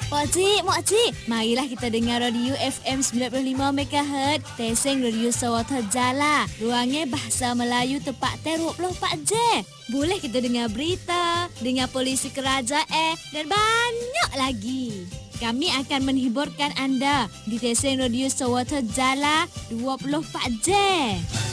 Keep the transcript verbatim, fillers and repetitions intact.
Pakcik, makcik, marilah kita dengar radio F M sembilan puluh lima megahertz. Teseng radio Sarawak Jala. Ruangnya bahasa Melayu tepat dua puluh empat jam. Boleh kita dengar berita, dengar polisi kerajaan dan banyak lagi. Kami akan menghiburkan anda di Teseng radio Sarawak Jala dua puluh empat jam.